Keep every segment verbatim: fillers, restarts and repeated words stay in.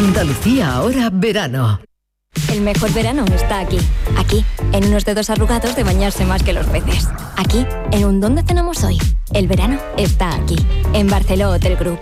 Andalucía ahora verano. El mejor verano está aquí. Aquí, en unos dedos arrugados de bañarse más que los peces. Aquí, en un ¿dónde cenamos hoy? El verano está aquí, en Barceló Hotel Group.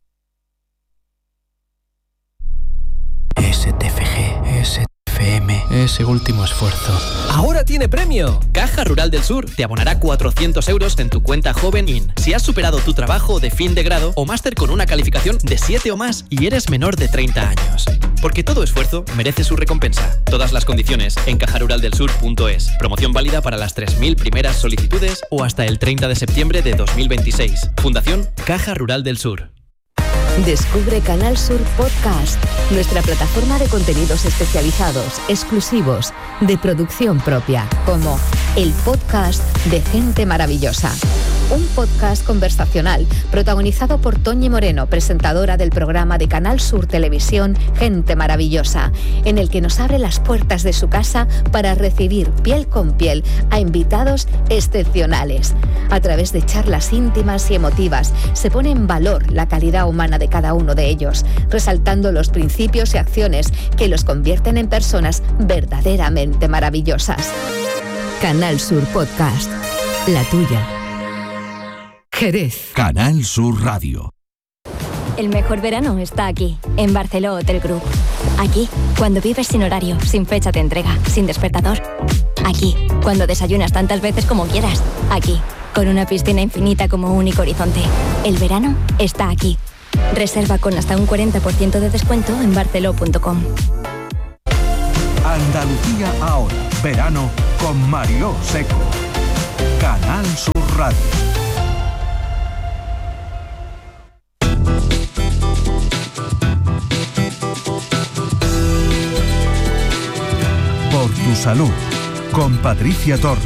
S T F G, S T F M, ese último esfuerzo. ¡Ahora tiene premio! Caja Rural del Sur te abonará cuatrocientos euros en tu cuenta Joven In si has superado tu trabajo de fin de grado o máster con una calificación de siete o más y eres menor de treinta años. Porque todo esfuerzo merece su recompensa. Todas las condiciones en caja rural del sur punto es. Promoción válida para las tres mil primeras solicitudes o hasta el treinta de septiembre de dos mil veintiséis. Fundación Caja Rural del Sur. Descubre Canal Sur Podcast, nuestra plataforma de contenidos especializados, exclusivos, de producción propia, como el podcast de Gente Maravillosa. Un podcast conversacional protagonizado por Toñi Moreno, presentadora del programa de Canal Sur Televisión Gente Maravillosa, en el que nos abre las puertas de su casa para recibir piel con piel a invitados excepcionales. A través de charlas íntimas y emotivas se pone en valor la calidad humana de cada uno de ellos, resaltando los principios y acciones que los convierten en personas verdaderamente maravillosas. Canal Sur Podcast, la tuya. Jerez. Canal Sur Radio. El mejor verano está aquí, en Barceló Hotel Group. Aquí, cuando vives sin horario, sin fecha de entrega, sin despertador. Aquí, cuando desayunas tantas veces como quieras. Aquí, con una piscina infinita como único horizonte. El verano está aquí. Reserva con hasta un cuarenta por ciento de descuento en barceló punto com. Andalucía ahora, verano con Mariló Seco. Canal Sur Radio. Por tu salud, con Patricia Torres.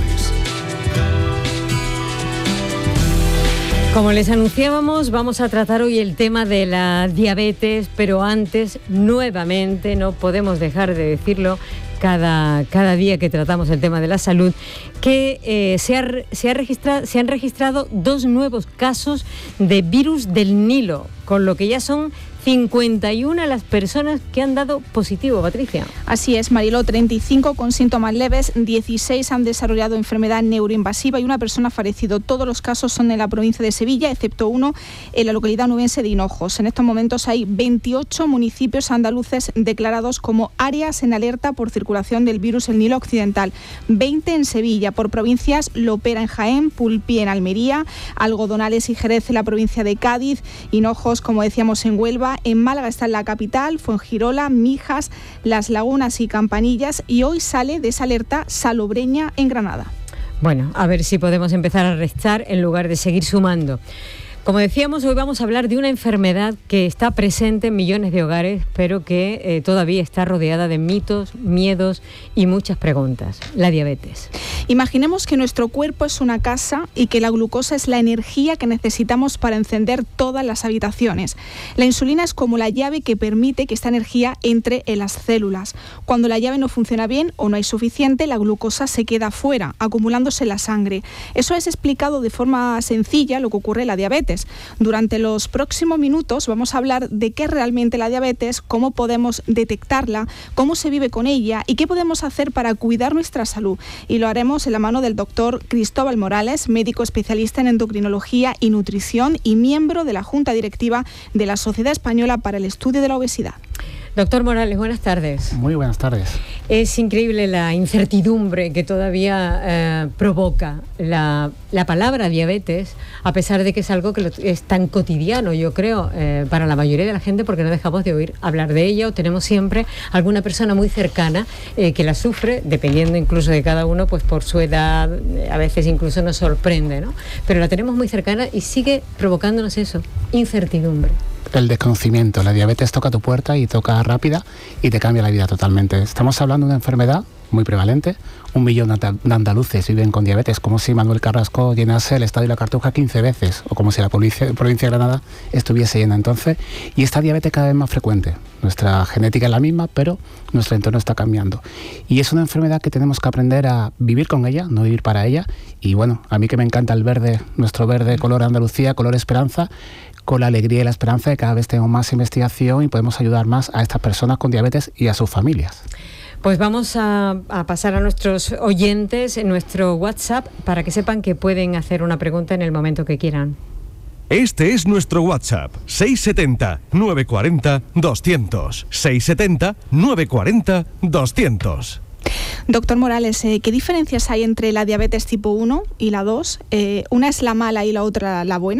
Como les anunciábamos, vamos a tratar hoy el tema de la diabetes, pero antes, nuevamente, no podemos dejar de decirlo cada, cada día que tratamos el tema de la salud, que eh, se, ha, se, ha registrado, se han registrado dos nuevos casos de virus del Nilo, con lo que ya son cincuenta y una las personas que han dado positivo, Patricia. Así es, Mariló, treinta y cinco con síntomas leves, dieciséis han desarrollado enfermedad neuroinvasiva y una persona ha fallecido. Todos los casos son en la provincia de Sevilla, excepto uno en la localidad onubense de Hinojos. En estos momentos hay veintiocho municipios andaluces declarados como áreas en alerta por circulación del virus del Nilo Occidental, veinte en Sevilla. Por provincias, Lopera en Jaén, Pulpí en Almería, Algodonales y Jerez en la provincia de Cádiz, Hinojos, como decíamos, en Huelva. En Málaga está en la capital, Fuengirola, Mijas, Las Lagunas y Campanillas, y hoy sale de esa alerta Salobreña en Granada. Bueno, a ver si podemos empezar a restar en lugar de seguir sumando. Como decíamos, hoy vamos a hablar de una enfermedad que está presente en millones de hogares, pero que eh, todavía está rodeada de mitos, miedos y muchas preguntas. La diabetes. Imaginemos que nuestro cuerpo es una casa y que la glucosa es la energía que necesitamos para encender todas las habitaciones. La insulina es como la llave que permite que esta energía entre en las células. Cuando la llave no funciona bien o no hay suficiente, la glucosa se queda fuera, acumulándose en la sangre. Eso es explicado de forma sencilla lo que ocurre en la diabetes. Durante los próximos minutos vamos a hablar de qué es realmente la diabetes, cómo podemos detectarla, cómo se vive con ella y qué podemos hacer para cuidar nuestra salud. Y lo haremos en la mano del doctor Cristóbal Morales, médico especialista en endocrinología y nutrición y miembro de la Junta Directiva de la Sociedad Española para el Estudio de la Obesidad. Doctor Morales, buenas tardes. Muy buenas tardes. Es increíble la incertidumbre que todavía eh, provoca la, la palabra diabetes, a pesar de que es algo que lo, es tan cotidiano, yo creo, eh, para la mayoría de la gente, porque no dejamos de oír hablar de ella o tenemos siempre alguna persona muy cercana eh, que la sufre, dependiendo incluso de cada uno, pues por su edad, a veces incluso nos sorprende, ¿no? Pero la tenemos muy cercana y sigue provocándonos eso, incertidumbre. El desconocimiento. La diabetes toca tu puerta y toca rápida y te cambia la vida totalmente. Estamos hablando de una enfermedad muy prevalente. Un millón de andaluces viven con diabetes, como si Manuel Carrasco llenase el Estadio de la Cartuja quince veces, o como si la provincia, provincia de Granada estuviese llena. Entonces, y esta diabetes cada vez más frecuente. Nuestra genética es la misma, pero nuestro entorno está cambiando. Y es una enfermedad que tenemos que aprender a vivir con ella, no vivir para ella. Y bueno, a mí que me encanta el verde, nuestro verde color Andalucía, color esperanza, con la alegría y la esperanza de que cada vez tenemos más investigación y podemos ayudar más a estas personas con diabetes y a sus familias. Pues vamos a, a pasar a nuestros oyentes en nuestro WhatsApp para que sepan que pueden hacer una pregunta en el momento que quieran. Este es nuestro WhatsApp, seis siete cero, nueve cuatro cero, dos cero cero, seis siete cero, nueve cuatro cero, dos cero cero. Doctor Morales, eh, ¿qué diferencias hay entre la diabetes tipo uno y la dos? Eh, ¿Una es la mala y la otra la buena?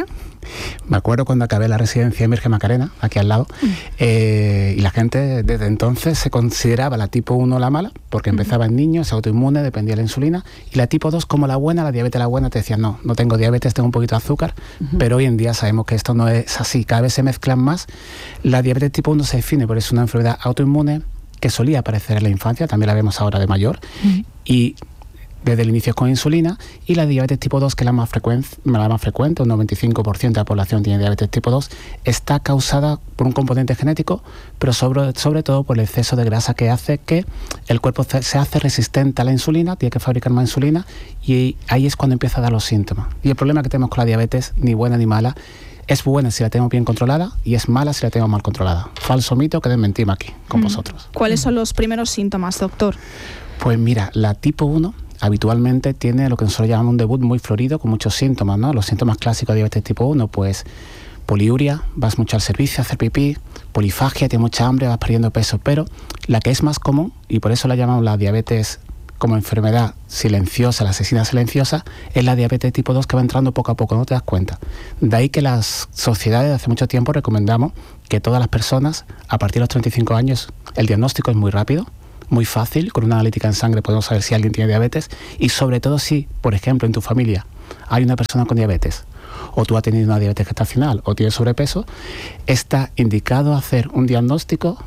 Me acuerdo cuando acabé la residencia en Virgen Macarena, aquí al lado, mm. eh, y la gente desde entonces se consideraba la tipo uno la mala, porque empezaba en niños, autoinmune, dependía de la insulina, y la tipo dos como la buena, la diabetes la buena, te decían, no, no tengo diabetes, tengo un poquito de azúcar, uh-huh. pero hoy en día sabemos que esto no es así, cada vez se mezclan más. La diabetes tipo uno se define por es una enfermedad autoinmune que solía aparecer en la infancia, también la vemos ahora de mayor, uh-huh. y desde el inicio con insulina, y la diabetes tipo dos, que es la más, la más frecuente, un noventa y cinco por ciento de la población tiene diabetes tipo dos, está causada por un componente genético, pero sobre, sobre todo por el exceso de grasa que hace que el cuerpo se hace resistente a la insulina, tiene que fabricar más insulina, y ahí es cuando empieza a dar los síntomas. Y el problema que tenemos con la diabetes, ni buena ni mala, es buena si la tenemos bien controlada y es mala si la tenemos mal controlada. Falso mito que desmentimos aquí con mm. vosotros. ¿Cuáles son los primeros síntomas, doctor? Pues mira, la tipo uno habitualmente tiene lo que nosotros llamamos un debut muy florido con muchos síntomas, ¿no? Los síntomas clásicos de diabetes tipo uno, pues poliuria, vas mucho al servicio a hacer pipí, polifagia, tienes mucha hambre, vas perdiendo peso, pero la que es más común, y por eso la llamamos la diabetes como enfermedad silenciosa, la asesina silenciosa, es la diabetes tipo dos, que va entrando poco a poco, no te das cuenta. De ahí que las sociedades de hace mucho tiempo recomendamos que todas las personas, a partir de los treinta y cinco años, el diagnóstico es muy rápido, muy fácil, con una analítica en sangre podemos saber si alguien tiene diabetes, y sobre todo si, por ejemplo, en tu familia hay una persona con diabetes, o tú has tenido una diabetes gestacional, o tienes sobrepeso, está indicado hacer un diagnóstico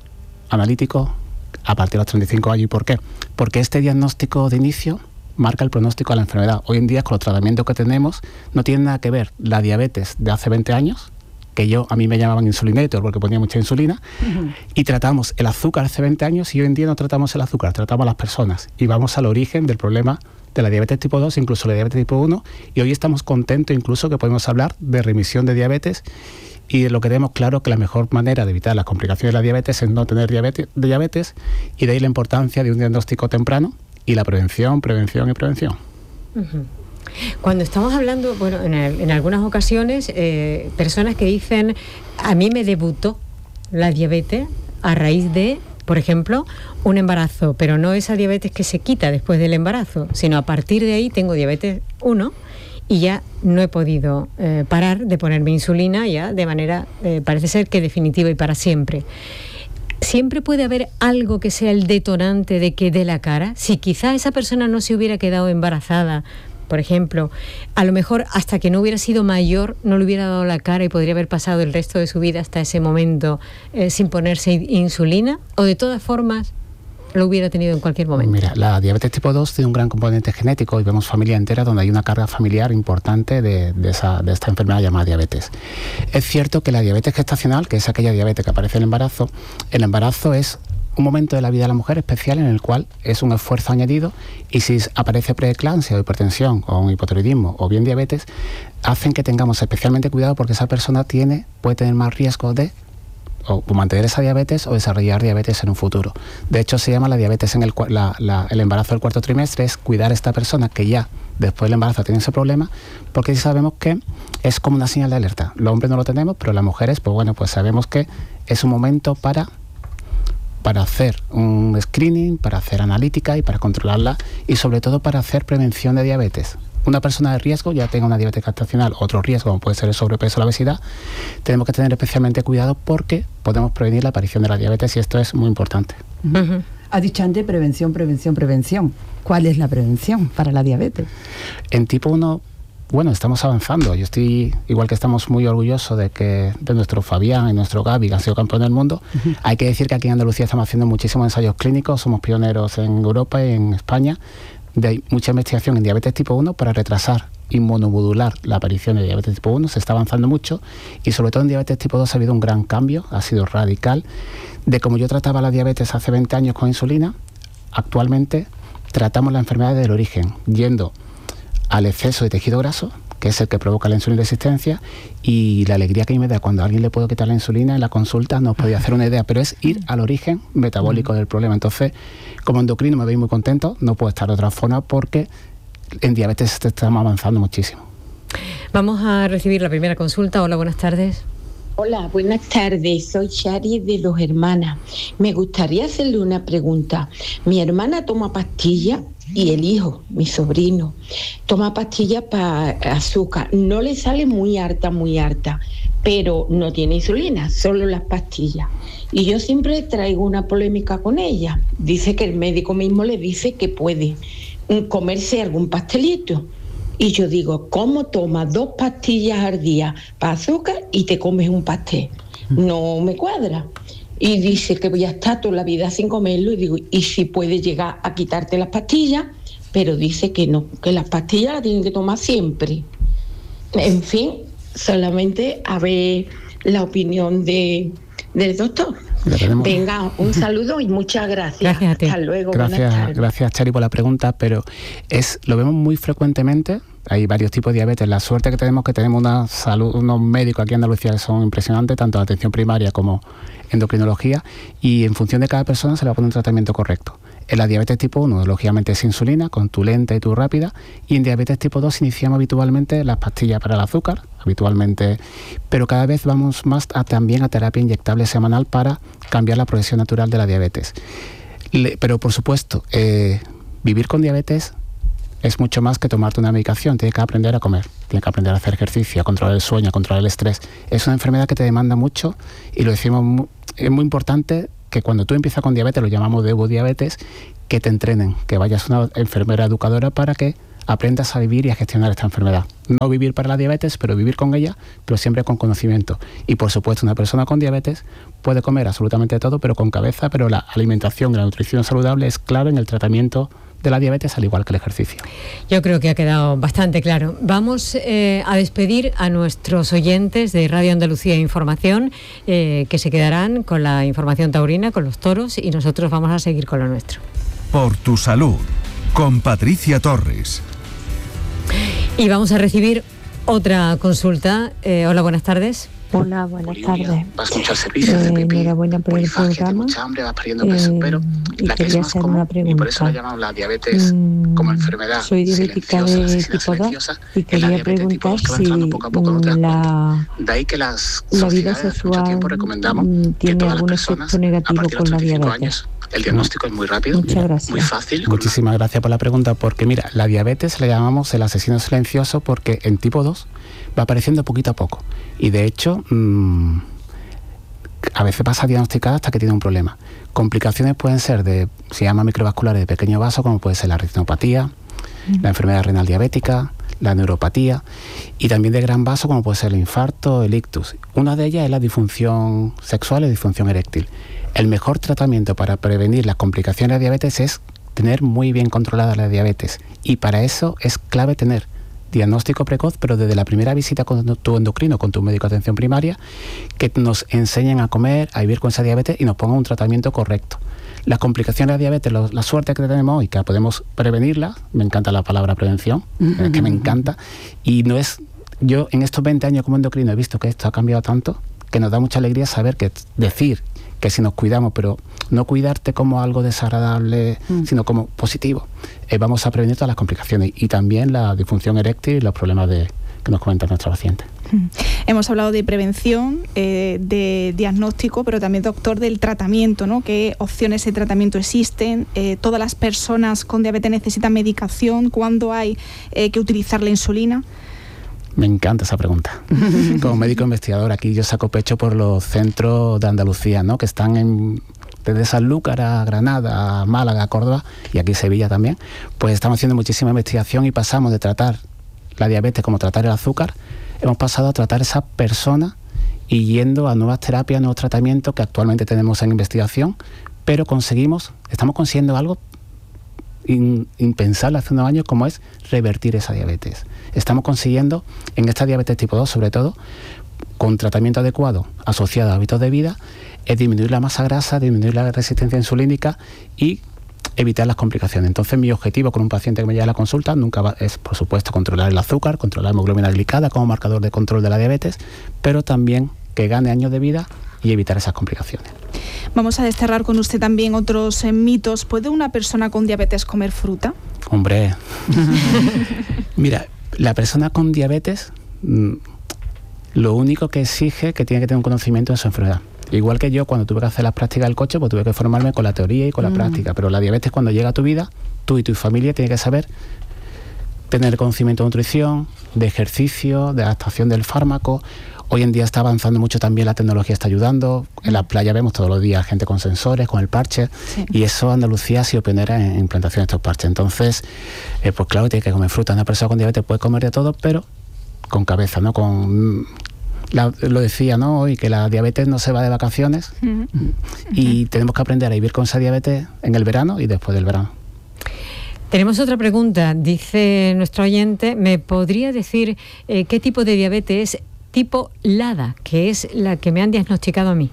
analítico a partir de los treinta y cinco años. ¿Y por qué? Porque este diagnóstico de inicio marca el pronóstico de la enfermedad. Hoy en día, con los tratamientos que tenemos, no tiene nada que ver la diabetes de hace veinte años, que yo, a mí me llamaban insulinator porque ponía mucha insulina, uh-huh. y tratamos el azúcar hace veinte años, y hoy en día no tratamos el azúcar, tratamos a las personas, y vamos al origen del problema de la diabetes tipo dos, incluso la diabetes tipo uno, y hoy estamos contentos incluso que podemos hablar de remisión de diabetes, y lo que tenemos claro que la mejor manera de evitar las complicaciones de la diabetes es no tener diabetes, diabetes, y de ahí la importancia de un diagnóstico temprano y la prevención, prevención y prevención. Uh-huh. Cuando estamos hablando, bueno, en, en algunas ocasiones, eh, personas que dicen, a mí me debutó la diabetes a raíz de, por ejemplo, un embarazo, pero no esa diabetes que se quita después del embarazo, sino a partir de ahí tengo diabetes uno y ya no he podido eh, parar de ponerme insulina ya de manera, eh, parece ser que definitiva y para siempre. ¿Siempre puede haber algo que sea el detonante de que dé la cara? Si quizá esa persona no se hubiera quedado embarazada, por ejemplo, a lo mejor hasta que no hubiera sido mayor no le hubiera dado la cara y podría haber pasado el resto de su vida hasta ese momento eh, sin ponerse insulina, o de todas formas lo hubiera tenido en cualquier momento. Mira, la diabetes tipo dos tiene un gran componente genético y vemos familia entera donde hay una carga familiar importante de, de, esa, de esta enfermedad llamada diabetes. Es cierto que la diabetes gestacional, que es aquella diabetes que aparece en el embarazo, el embarazo es un momento de la vida de la mujer especial en el cual es un esfuerzo añadido, y si aparece preeclampsia o hipertensión o un hipotiroidismo o bien diabetes, hacen que tengamos especialmente cuidado porque esa persona tiene, puede tener más riesgo de o mantener esa diabetes o desarrollar diabetes en un futuro. De hecho, se llama la diabetes en el, la, la, el embarazo del cuarto trimestre, es cuidar a esta persona que ya después del embarazo tiene ese problema, porque sabemos que es como una señal de alerta. Los hombres no lo tenemos, pero las mujeres, pues bueno, pues sabemos que es un momento para para hacer un screening, para hacer analítica y para controlarla, y sobre todo para hacer prevención de diabetes. Una persona de riesgo, ya tenga una diabetes gestacional, otro riesgo como puede ser el sobrepeso o la obesidad, tenemos que tener especialmente cuidado porque podemos prevenir la aparición de la diabetes, y esto es muy importante. Uh-huh. Ha dicho antes prevención, prevención, prevención. ¿Cuál es la prevención para la diabetes? En tipo uno bueno, estamos avanzando. Yo estoy, igual que estamos muy orgullosos de que de nuestro Fabián y nuestro Gaby, que han sido campeones del mundo, uh-huh. Hay que decir que aquí en Andalucía estamos haciendo muchísimos ensayos clínicos, somos pioneros en Europa y en España, de mucha investigación en diabetes tipo uno para retrasar inmunomodular la aparición de diabetes tipo uno, se está avanzando mucho, y sobre todo en diabetes tipo dos ha habido un gran cambio, ha sido radical, de como yo trataba la diabetes hace veinte años con insulina, actualmente tratamos la enfermedad del origen, yendo al exceso de tejido graso, que es el que provoca la insulina resistencia, y la alegría que me da cuando a alguien le puedo quitar la insulina en la consulta, no os podía hacer una idea, pero es ir al origen metabólico del problema. Entonces, como endocrino me veis muy contento, no puedo estar de otra forma porque en diabetes estamos avanzando muchísimo. Vamos a recibir la primera consulta. Hola, buenas tardes. Hola, buenas tardes. Soy Shari de Dos Hermanas. Me gustaría hacerle una pregunta. Mi hermana toma pastillas y el hijo, mi sobrino, toma pastillas para azúcar. No le sale muy harta, muy harta, pero no tiene insulina, solo las pastillas. Y yo siempre traigo una polémica con ella. Dice que el médico mismo le dice que puede comerse algún pastelito. Y yo digo, ¿cómo tomas dos pastillas al día para azúcar y te comes un pastel? No me cuadra. Y dice que voy a estar toda la vida sin comerlo. Y digo, ¿y si puedes llegar a quitarte las pastillas? Pero dice que no, que las pastillas las tienen que tomar siempre. En fin, solamente a ver la opinión de, del doctor. Venga, un saludo y muchas gracias. Gracias a ti. Hasta luego. Gracias, gracias Chari por la pregunta, pero es lo vemos muy frecuentemente. Hay varios tipos de diabetes. La suerte que tenemos que tenemos una salud, unos médicos aquí en Andalucía que son impresionantes, tanto en atención primaria como endocrinología, y en función de cada persona se le va a poner un tratamiento correcto. En la diabetes tipo uno, lógicamente es insulina, con tu lenta y tu rápida, y en diabetes tipo dos iniciamos habitualmente las pastillas para el azúcar, habitualmente, pero cada vez vamos más a, también a terapia inyectable semanal para cambiar la progresión natural de la diabetes. Le, pero por supuesto, eh, vivir con diabetes es mucho más que tomarte una medicación. Tienes que aprender a comer, tienes que aprender a hacer ejercicio, a controlar el sueño, a controlar el estrés. Es una enfermedad que te demanda mucho y lo decimos, muy, es muy importante que cuando tú empiezas con diabetes, lo llamamos diabetes, que te entrenen, que vayas a una enfermera educadora para que aprendas a vivir y a gestionar esta enfermedad. No vivir para la diabetes, pero vivir con ella, pero siempre con conocimiento. Y por supuesto, una persona con diabetes puede comer absolutamente todo, pero con cabeza, pero la alimentación y la nutrición saludable es clave en el tratamiento de la diabetes, al igual que el ejercicio. Yo creo que ha quedado bastante claro. Vamos eh, a despedir a nuestros oyentes de Radio Andalucía Información, eh, que se quedarán con la información taurina, con los toros, y nosotros vamos a seguir con lo nuestro. Por tu salud, con Patricia Torres. Y vamos a recibir otra consulta. Eh, hola, buenas tardes. Hola, buenas tardes. Vas mucho al servicio, eh, enhorabuena por el programa. Mucha hambre, vas perdiendo peso, eh, pero y la que es quería más hacer común, una pregunta. y por eso la llamamos la diabetes mm, como enfermedad soy diabética de tipo dos y quería preguntar si poco a poco, no la, de ahí que las la vida sexual tiempo recomendamos tiene algún efecto negativo con la diabetes. Años, el diagnóstico es muy rápido, Muchas gracias. muy fácil. Muchísimas gracias por la pregunta, porque mira, la diabetes la llamamos el asesino silencioso porque en tipo dos va apareciendo poquito a poco. Y de hecho, mmm, a veces pasa diagnosticada hasta que tiene un problema. Complicaciones pueden ser de, se llama microvasculares de pequeño vaso, como puede ser la retinopatía, mm. la enfermedad renal diabética, la neuropatía, y también de gran vaso, como puede ser el infarto, el ictus. Una de ellas es la disfunción sexual y disfunción eréctil. El mejor tratamiento para prevenir las complicaciones de la diabetes es tener muy bien controlada la diabetes, y para eso es clave tener diagnóstico precoz, pero desde la primera visita con tu endocrino, con tu médico de atención primaria, que nos enseñen a comer, a vivir con esa diabetes y nos pongan un tratamiento correcto. Las complicaciones de la diabetes, lo, la suerte que tenemos hoy, que podemos prevenirla, me encanta la palabra prevención, uh-huh. es que me encanta, y no es, yo en estos veinte años como endocrino he visto que esto ha cambiado tanto, que nos da mucha alegría saber que decir que si nos cuidamos, pero no cuidarte como algo desagradable, mm. sino como positivo, eh, vamos a prevenir todas las complicaciones y también la disfunción eréctil y los problemas de, que nos comentan nuestros pacientes. Hemos hablado de prevención, eh, de diagnóstico, pero también, doctor, del tratamiento, ¿no? ¿Qué opciones de tratamiento existen? Eh, ¿Todas las personas con diabetes necesitan medicación? ¿Cuándo hay eh, que utilizar la insulina? Me encanta esa pregunta. Como médico investigador, aquí yo saco pecho por los centros de Andalucía, ¿no? Que están en, desde Sanlúcar a Granada, a Málaga, a Córdoba y aquí Sevilla también. Pues estamos haciendo muchísima investigación y pasamos de tratar la diabetes como tratar el azúcar, hemos pasado a tratar a esa persona y yendo a nuevas terapias, nuevos tratamientos que actualmente tenemos en investigación, pero conseguimos, estamos consiguiendo algo in, impensable hace unos años, como es revertir esa diabetes. Estamos consiguiendo, en esta diabetes tipo dos sobre todo, con tratamiento adecuado asociado a hábitos de vida, es disminuir la masa grasa, disminuir la resistencia insulínica y evitar las complicaciones. Entonces mi objetivo con un paciente que me llega a la consulta nunca va, es, por supuesto, controlar el azúcar, controlar la hemoglobina glicada como marcador de control de la diabetes, pero también que gane años de vida y evitar esas complicaciones. Vamos a desterrar con usted también otros eh, mitos. ¿Puede una persona con diabetes comer fruta? Hombre, mira, la persona con diabetes mmm, lo único que exige que tiene que tener un conocimiento de su enfermedad. Igual que yo, cuando tuve que hacer las prácticas del coche, pues tuve que formarme con la teoría y con la mm. práctica. Pero la diabetes, cuando llega a tu vida, tú y tu familia tienen que saber tener conocimiento de nutrición, de ejercicio, de adaptación del fármaco. Hoy en día está avanzando mucho también, la tecnología está ayudando. En la playa vemos todos los días gente con sensores, con el parche. Sí. Y eso, Andalucía ha sido pionera en implantación de estos parches. Entonces, eh, pues claro, tiene que comer fruta. Una persona con diabetes puede comer de todo, pero con cabeza, ¿no? Con... La, lo decía, ¿no? Hoy que la diabetes no se va de vacaciones uh-huh. y uh-huh. tenemos que aprender a vivir con esa diabetes en el verano y después del verano. Tenemos otra pregunta. Dice nuestro oyente, ¿me podría decir eh, qué tipo de diabetes es tipo LADA, que es la que me han diagnosticado a mí?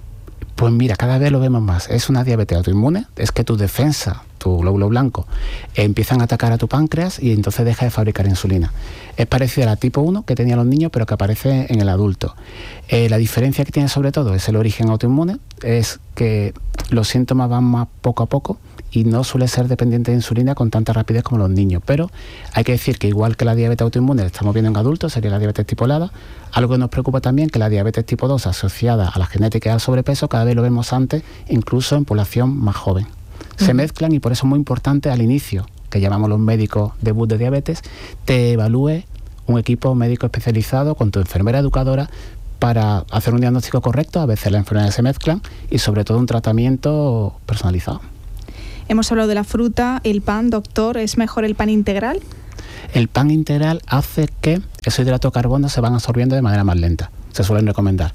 Pues mira, cada vez lo vemos más. Es una diabetes autoinmune, es que tu defensa, tu glóbulo blanco, eh, empiezan a atacar a tu páncreas y entonces deja de fabricar insulina. Es parecida a la tipo uno que tenían los niños, pero que aparece en el adulto. Eh, la diferencia que tiene sobre todo es el origen autoinmune, es que los síntomas van más poco a poco y no suele ser dependiente de insulina con tanta rapidez como los niños. Pero hay que decir que igual que la diabetes autoinmune la estamos viendo en adultos, sería la diabetes tipo LADA, algo que nos preocupa también que la diabetes tipo dos asociada a la genética y al sobrepeso cada vez lo vemos antes, incluso en población más joven. Se uh-huh. mezclan y por eso es muy importante al inicio, que llamamos los médicos debut de diabetes, te evalúe un equipo médico especializado con tu enfermera educadora para hacer un diagnóstico correcto. A veces las enfermedades se mezclan y sobre todo un tratamiento personalizado. Hemos hablado de la fruta, el pan, doctor, ¿es mejor el pan integral? El pan integral hace que esos hidratos de carbono se van absorbiendo de manera más lenta, se suelen recomendar.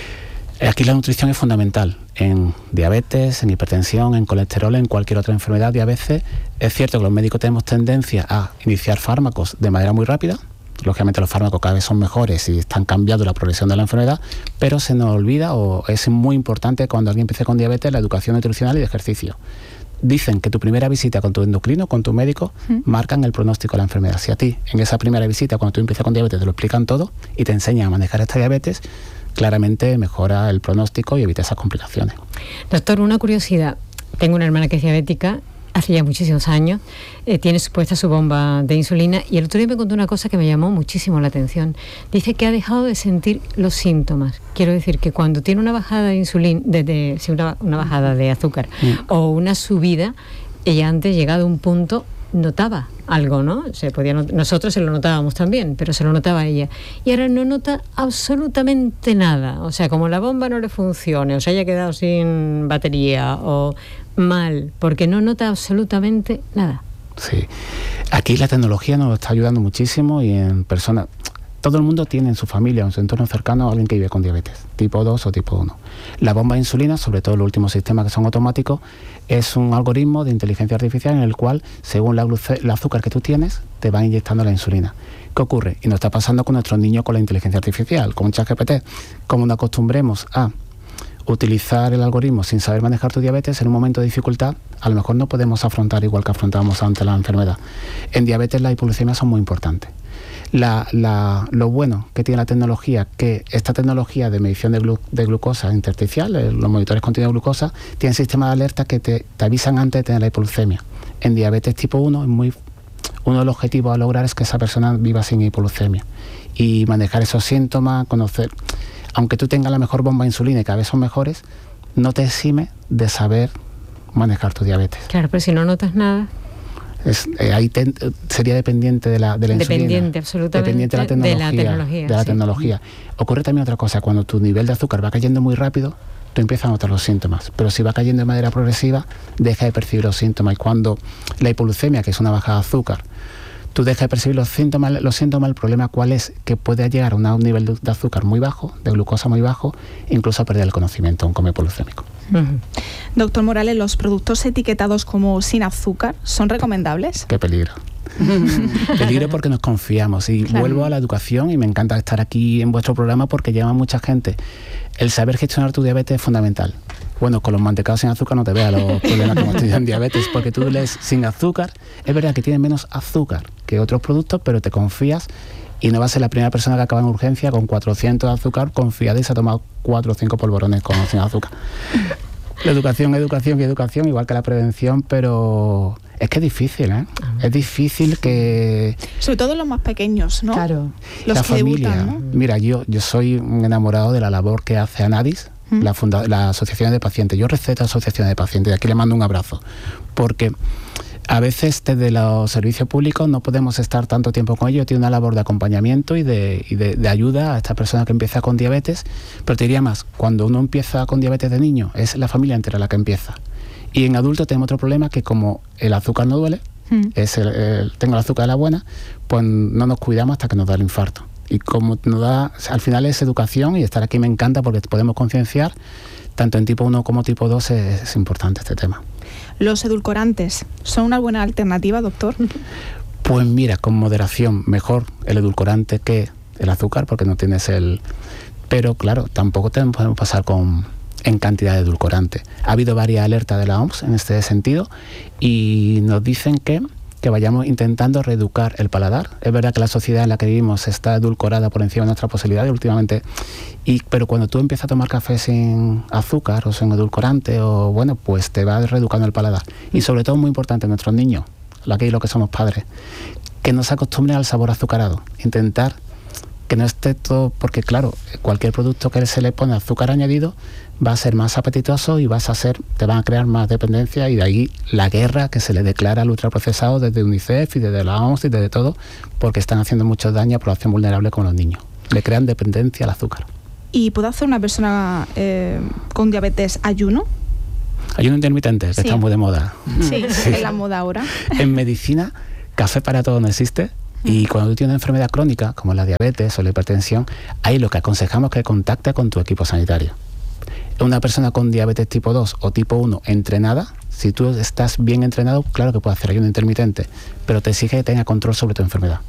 Aquí la nutrición es fundamental, en diabetes, en hipertensión, en colesterol, en cualquier otra enfermedad. Y a veces es cierto que los médicos tenemos tendencia a iniciar fármacos de manera muy rápida. Lógicamente los fármacos cada vez son mejores y están cambiando la progresión de la enfermedad, pero se nos olvida, o es muy importante cuando alguien empiece con diabetes, la educación nutricional y de ejercicio. Dicen que tu primera visita con tu endocrino, con tu médico, ¿Mm? marcan el pronóstico de la enfermedad. Si a ti, en esa primera visita, cuando tú empiezas con diabetes, te lo explican todo y te enseñan a manejar esta diabetes, claramente mejora el pronóstico y evita esas complicaciones. Doctor, una curiosidad. Tengo una hermana que es diabética, hace ya muchísimos años, eh, tiene puesta su bomba de insulina y el otro día me contó una cosa que me llamó muchísimo la atención. Dice que ha dejado de sentir los síntomas. Quiero decir que cuando tiene una bajada de insulina, de, de, sí, una, una bajada de azúcar mm. o una subida, ella antes, llegado a un punto, notaba algo, ¿no? Se podía not- nosotros se lo notábamos también, pero se lo notaba ella. Y ahora no nota absolutamente nada. O sea, como la bomba no le funcione, o se haya quedado sin batería o mal, porque no nota absolutamente nada. Sí. Aquí la tecnología nos está ayudando muchísimo y en personas... Todo el mundo tiene en su familia o en su entorno cercano a alguien que vive con diabetes, tipo dos o tipo uno. La bomba de insulina, sobre todo los últimos sistemas que son automáticos, es un algoritmo de inteligencia artificial en el cual, según la gluce- el azúcar que tú tienes, te va inyectando la insulina. ¿Qué ocurre? Y nos está pasando con nuestros niños con la inteligencia artificial, con ChatGPT. Como nos acostumbremos a utilizar el algoritmo sin saber manejar tu diabetes, en un momento de dificultad, a lo mejor no podemos afrontar igual que afrontábamos antes la enfermedad. En diabetes las hipoglucemias son muy importantes. La, la, lo bueno que tiene la tecnología, que esta tecnología de medición de, glu, de glucosa intersticial, eh, los monitores continuos de glucosa, tienen sistemas de alerta que te, te avisan antes de tener la hipoglucemia. En diabetes tipo uno, es muy, uno de los objetivos a lograr es que esa persona viva sin hipoglucemia. Y manejar esos síntomas, conocer... Aunque tú tengas la mejor bomba de insulina y cada vez son mejores, no te exime de saber manejar tu diabetes. Claro, pero si no notas nada... Es, eh, ahí te, dependiente dependiente de la, de la dependiente, insulina. absolutamente, dependiente de la tecnología. De la tecnología, de la sí. tecnología. Ocurre también otra cosa, cuando tu nivel de azúcar va cayendo muy rápido, tú empiezas a notar los síntomas, pero si va cayendo de manera progresiva, deja de percibir los síntomas. Y cuando la hipoglucemia, que es una bajada de azúcar, tú dejas de percibir los síntomas, los síntomas, el problema cuál es, que puede llegar a un nivel de azúcar muy bajo, de glucosa muy bajo, incluso a perder el conocimiento, un coma hipoglucémico. Uh-huh. Doctor Morales, ¿los productos etiquetados como sin azúcar son recomendables? Qué peligro. Peligro porque nos confiamos y claro. Vuelvo a la educación y me encanta estar aquí en vuestro programa porque llama mucha gente. El saber gestionar tu diabetes es fundamental. Bueno, con los mantecados sin azúcar no te veas los problemas que hemos tenido en diabetes, porque tú lees sin azúcar, es verdad que tiene menos azúcar que otros productos, pero te confías y no vas a ser la primera persona que acaba en urgencia con cuatrocientos de azúcar confiada y se ha tomado cuatro o cinco polvorones con sin azúcar. La educación, educación y educación, igual que la prevención, pero es que es difícil, ¿eh? Uh-huh. Es difícil que... Sobre todo los más pequeños, ¿no? Claro. Los la que familia, debutan, ¿no? Mira, yo, yo soy un enamorado de la labor que hace ANADIS, ¿Mm? la, funda- la Asociación de Pacientes. Yo receto a Asociaciones de Pacientes y aquí le mando un abrazo, porque a veces desde los servicios públicos no podemos estar tanto tiempo con ellos. Tiene una labor de acompañamiento y, de, y de, de ayuda a esta persona que empieza con diabetes, pero te diría más, cuando uno empieza con diabetes de niño, es la familia entera la que empieza. Y en adultos tenemos otro problema, que como el azúcar no duele, mm. es el, el, tengo el azúcar de la buena, pues no nos cuidamos hasta que nos da el infarto. Y como nos da, al final es educación, y estar aquí me encanta porque podemos concienciar, tanto en tipo uno como tipo dos es, es importante este tema. ¿Los edulcorantes son una buena alternativa, doctor? Pues mira, con moderación, mejor el edulcorante que el azúcar, porque no tienes el... Pero claro, tampoco te podemos pasar con en cantidad de edulcorante. Ha habido varias alertas de la O M S en este sentido y nos dicen que, que vayamos intentando reeducar el paladar. Es verdad que la sociedad en la que vivimos está edulcorada por encima de nuestras posibilidades últimamente, y, pero cuando tú empiezas a tomar café sin azúcar o sin edulcorante, o bueno, pues te va reeducando el paladar. Y sobre todo, muy importante, nuestros niños, aquí lo que somos padres, que no se acostumbren al sabor azucarado. Intentar que no esté todo, porque claro, cualquier producto que se le pone azúcar añadido va a ser más apetitoso y vas a ser, te van a crear más dependencia, y de ahí la guerra que se le declara al ultraprocesado desde UNICEF y desde la O M S y desde todo, porque están haciendo mucho daño a población vulnerable como los niños. Le crean dependencia al azúcar. ¿Y puede hacer una persona eh, con diabetes ayuno? Ayuno intermitente, que sí. Está muy de moda. Sí, sí, es la moda ahora. En medicina, café para todo no existe. Y cuando tú tienes una enfermedad crónica, como la diabetes o la hipertensión, ahí lo que aconsejamos es que contacte con tu equipo sanitario. Una persona con diabetes tipo dos o tipo uno entrenada, si tú estás bien entrenado, claro que puedes hacer ayuno intermitente, pero te exige que tenga control sobre tu enfermedad.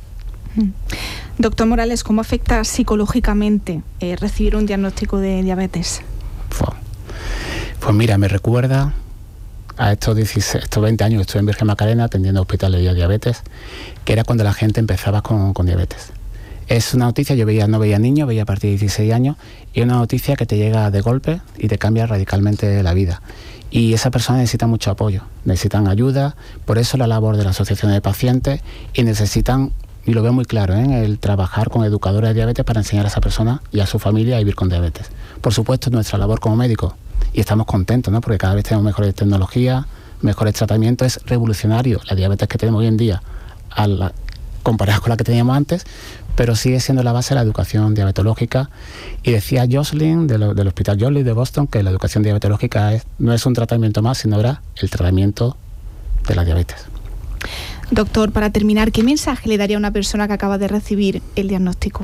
Doctor Morales, ¿cómo afecta psicológicamente eh, recibir un diagnóstico de diabetes? Pues, pues mira, me recuerda a estos, dieciséis, estos veinte años que estuve en Virgen Macarena atendiendo hospitales de diabetes, que era cuando la gente empezaba con, con diabetes. Es una noticia, yo veía, no veía niños, veía a partir de dieciséis años, y es una noticia que te llega de golpe y te cambia radicalmente la vida. Y esa persona necesita mucho apoyo, necesitan ayuda, por eso la labor de la Asociación de Pacientes, y necesitan, y lo veo muy claro, ¿eh? el trabajar con educadores de diabetes para enseñar a esa persona y a su familia a vivir con diabetes. Por supuesto, nuestra labor como médicos, y estamos contentos, ¿no? Porque cada vez tenemos mejores tecnologías, mejores tratamientos. Es revolucionario la diabetes que tenemos hoy en día a la, comparada con la que teníamos antes, pero sigue siendo la base de la educación diabetológica. Y decía Jocelyn de lo, del Hospital Joslin de Boston que la educación diabetológica es, no es un tratamiento más, sino era el tratamiento de la diabetes. Doctor, para terminar, ¿qué mensaje le daría a una persona que acaba de recibir el diagnóstico?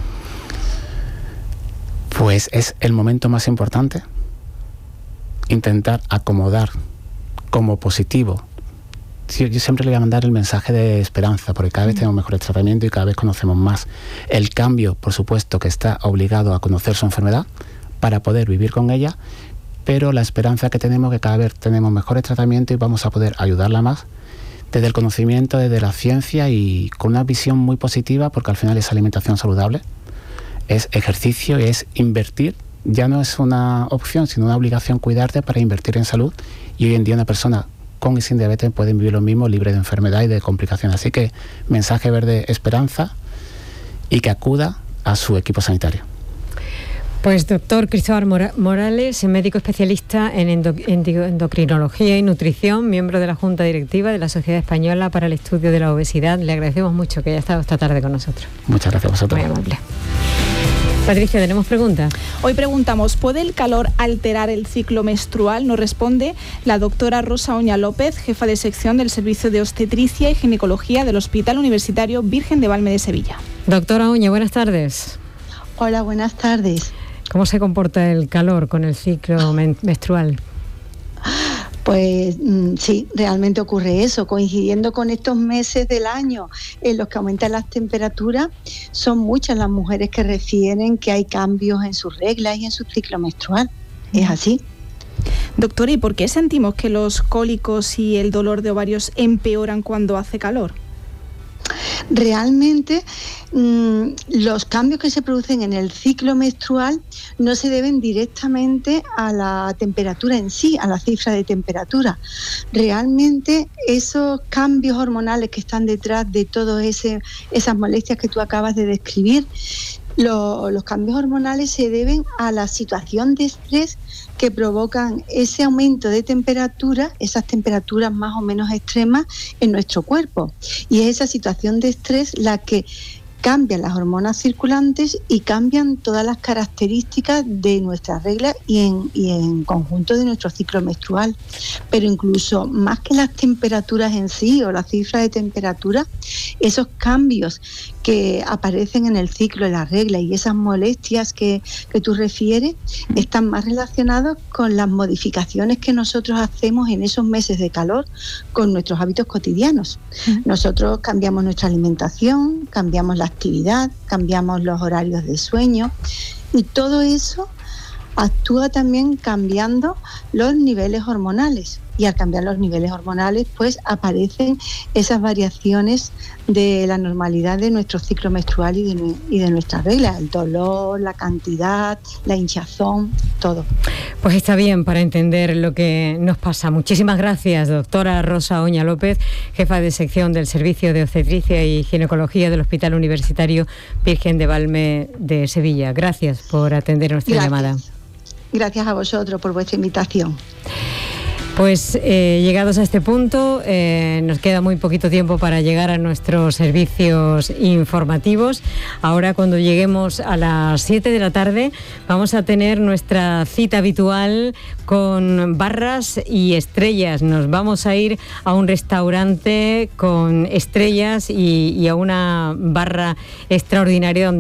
Pues es el momento más importante. Intentar acomodar como positivo. Yo siempre le voy a mandar el mensaje de esperanza, porque cada vez tenemos mejores tratamientos y cada vez conocemos más. El cambio, por supuesto, que está obligado a conocer su enfermedad para poder vivir con ella, pero la esperanza que tenemos que cada vez tenemos mejores tratamientos y vamos a poder ayudarla más desde el conocimiento, desde la ciencia, y con una visión muy positiva, porque al final es alimentación saludable, es ejercicio y es invertir. Ya no es una opción, sino una obligación cuidarte para invertir en salud, y hoy en día una persona con y sin diabetes puede vivir lo mismo, libre de enfermedad y de complicaciones. Así que mensaje verde, esperanza, y que acuda a su equipo sanitario. Pues doctor Cristóbal Mora- Morales, médico especialista en endo- endocrinología y nutrición, miembro de la Junta Directiva de la Sociedad Española para el Estudio de la Obesidad. Le agradecemos mucho que haya estado esta tarde con nosotros. Muchas gracias a vosotros. Muy amable. Patricia, ¿tenemos preguntas? Hoy preguntamos, ¿puede el calor alterar el ciclo menstrual? Nos responde la doctora Rosa Oña López, jefa de sección del Servicio de Obstetricia y Ginecología del Hospital Universitario Virgen de Valme de Sevilla. Doctora Oña, buenas tardes. Hola, buenas tardes. ¿Cómo se comporta el calor con el ciclo men- menstrual? Pues sí, realmente ocurre eso, coincidiendo con estos meses del año en los que aumentan las temperaturas, son muchas las mujeres que refieren que hay cambios en sus reglas y en su ciclo menstrual. Es así. Doctora, ¿y por qué sentimos que los cólicos y el dolor de ovarios empeoran cuando hace calor? Realmente mmm, los cambios que se producen en el ciclo menstrual no se deben directamente a la temperatura en sí, a la cifra de temperatura. Realmente esos cambios hormonales que están detrás de todas esas molestias que tú acabas de describir, lo, los cambios hormonales se deben a la situación de estrés que provocan ese aumento de temperatura, esas temperaturas más o menos extremas en nuestro cuerpo. Y es esa situación de estrés la que cambian las hormonas circulantes y cambian todas las características de nuestras reglas y en, y en conjunto de nuestro ciclo menstrual. Pero incluso más que las temperaturas en sí o la cifra de temperatura, esos cambios que aparecen en el ciclo de la regla y esas molestias que, que tú refieres están más relacionados con las modificaciones que nosotros hacemos en esos meses de calor con nuestros hábitos cotidianos. Uh-huh. Nosotros cambiamos nuestra alimentación, cambiamos la actividad, cambiamos los horarios de sueño y todo eso actúa también cambiando los niveles hormonales. Y al cambiar los niveles hormonales, pues aparecen esas variaciones de la normalidad de nuestro ciclo menstrual y de, y de nuestras reglas, el dolor, la cantidad, la hinchazón, todo. Pues está bien para entender lo que nos pasa. Muchísimas gracias, doctora Rosa Oña López, jefa de sección del Servicio de Obstetricia y Ginecología del Hospital Universitario Virgen de Valme de Sevilla. Gracias por atender nuestra gracias. llamada. Gracias a vosotros por vuestra invitación. Pues eh, llegados a este punto, eh, nos queda muy poquito tiempo para llegar a nuestros servicios informativos. Ahora, cuando lleguemos a las siete de la tarde, vamos a tener nuestra cita habitual con barras y estrellas. Nos vamos a ir a un restaurante con estrellas y, y a una barra extraordinaria donde